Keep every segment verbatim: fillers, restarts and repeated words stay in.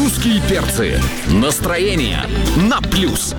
Русские перцы. Настроение на плюс.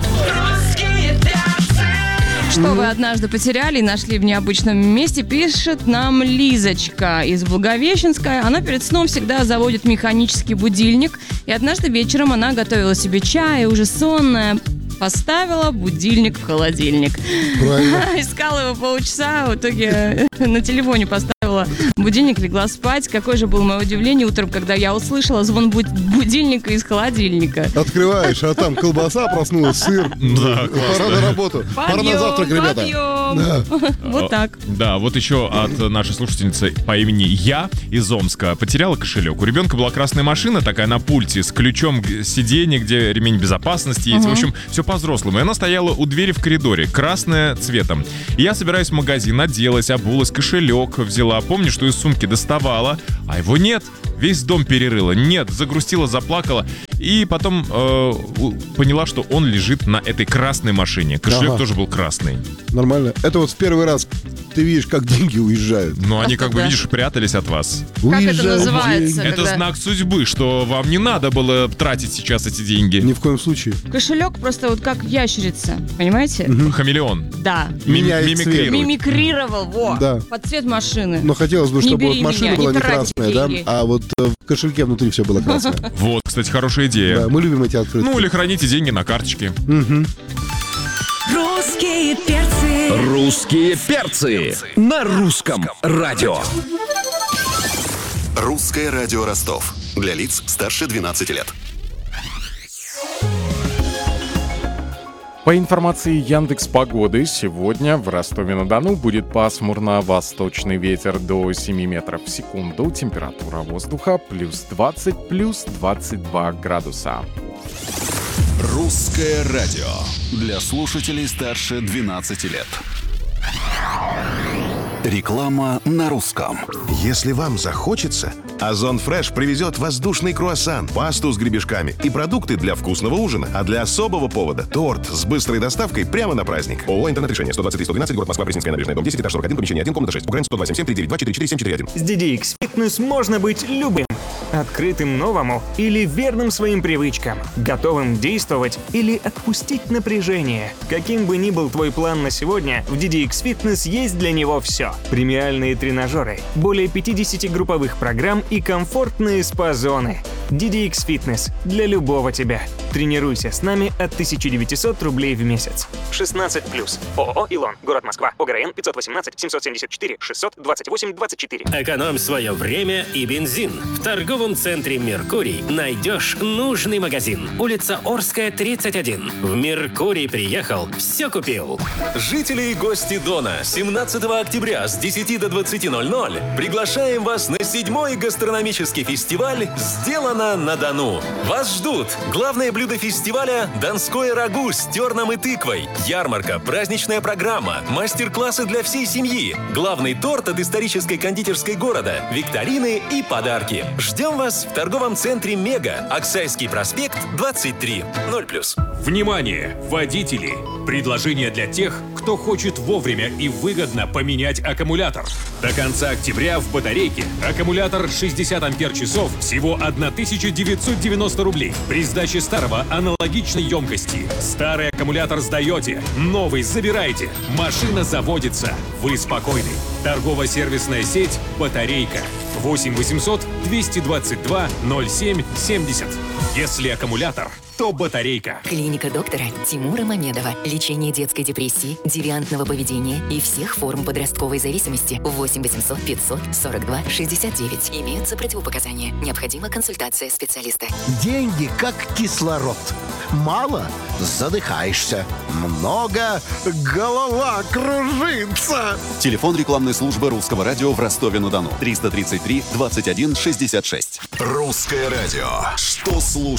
Что вы однажды потеряли и нашли в необычном месте, пишет нам Лизочка из Благовещенска. Она перед сном всегда заводит механический будильник. И однажды вечером она готовила себе чай, и уже сонная поставила будильник в холодильник. Правильно. Искала его полчаса, в итоге на телефоне поставила будильник, легла спать. Какое же было мое удивление утром, когда я услышала звон буд- будильника из холодильника. Открываешь, а там колбаса проснулась, сыр. Да, Пора на работу. Пора на завтрак, ребята. Да. Вот так. Да, вот еще от нашей слушательницы по имени Я из Омска. Потеряла кошелек. У ребенка была красная машина такая на пульте с ключом сиденья, где ремень безопасности есть. Угу. В общем, все по-взрослому. И она стояла у двери в коридоре, красная цветом. И я собираюсь в магазин, оделась, обулась, кошелек взяла. Помню, что из сумки доставала, а его нет. Весь дом перерыла. Нет, загрустила, заплакала. И потом э, поняла, что он лежит на этой красной машине. Кошелек Ага. тоже был красный. Нормально. Это вот в первый раз ты видишь, как деньги уезжают. Но они, как бы, Да. видишь, прятались от вас. Как это Уезжают называется? деньги. Это Когда- знак судьбы, что вам не надо было тратить сейчас эти деньги. Ни в коем случае. Кошелек просто вот как ящерица, понимаете? Хамелеон. Да. Мим- Меняет цвет. мимикрирует. Мимикрировал, во, Да. под цвет машины. Но хотелось бы, Не чтобы бери вот машина меня, была не не тратьте красная, да? деньги. А вот э, в кошельке внутри все было красное. Вот, кстати, хорошая идея. Да, мы любим эти открытки. Ну, или храните деньги на карточке. Русские перцы. Русские перцы на русском радио. Русское радио Ростов. Для лиц старше двенадцати лет. По информации Яндекс.Погоды, сегодня в Ростове-на-Дону будет пасмурно, восточный ветер до семи метров в секунду, температура воздуха плюс двадцать, плюс двадцать два градуса. Русское радио. Для слушателей старше двенадцати лет. Реклама на русском. Если вам захочется, Озон Фреш привезет воздушный круассан, пасту с гребешками и продукты для вкусного ужина. А для особого повода – торт с быстрой доставкой прямо на праздник. ООО «Интернет-решение». сто двадцать три сто двенадцать, город Москва, Пресненская набережная, дом десять, этаж сорок один, помещение один, комната шесть. Украин сто два семь семь три девять два четыре четыре семь четыре один. С ди ди экс Fitness можно быть любым. Открытым новому или верным своим привычкам. Готовым действовать или отпустить напряжение. Каким бы ни был твой план на сегодня, в ди ди экс Fitness есть для него все. Премиальные тренажеры, более пятьдесят групповых программ и комфортные спа-зоны. ди ди экс Fitness для любого тебя. Тренируйся с нами от тысяча девятьсот рублей в месяц. шестнадцать плюс. ООО «Илон». Город Москва. ОГРН пятьсот восемнадцать семьсот семьдесят четыре шестьсот двадцать восемь двадцать четыре. Экономь свое время и бензин. В торговом центре «Меркурий» найдешь нужный магазин. Улица Орская, тридцать один. В «Меркурий» приехал, все купил. Жители и гости Дона, семнадцатого октября с десяти до двадцати ноль-ноль приглашаем вас на седьмой гастрономический фестиваль «Сделано на Дону». Вас ждут главное блюдо фестиваля – донское рагу с терном и тыквой, ярмарка, праздничная программа, мастер-классы для всей семьи, главный торт от исторической кондитерской города, викторины и подарки. Ждем вас в торговом центре «Мега», Аксайский проспект, двадцать три, ноль плюс. Внимание, водители! Предложение для тех, кто хочет вовремя и выгодно поменять аккумулятор. До конца октября в батарейке аккумулятор шестьдесят ампер-часов всего тысяча девятьсот девяносто рублей. При сдаче старого аналогичной емкости. Старый аккумулятор сдаете, новый забираете. Машина заводится. Вы спокойны. Торгово-сервисная сеть «Батарейка». восемь восемьсот двести двадцать два ноль семь семьдесят. Если аккумулятор, то батарейка. Клиника доктора Тимура Мамедова. Лечение детской депрессии, девиантного поведения и всех форм подростковой зависимости. восемь восемьсот пятьсот сорок два шестьдесят девять. Имеются противопоказания. Необходима консультация специалиста. Деньги как кислород. Мало – задыхаешься. Много – голова кружится. Телефон рекламной службы Русского радио в Ростове-на-Дону. триста тридцать три двадцать один шестьдесят шесть. Русское радио. Что слушать?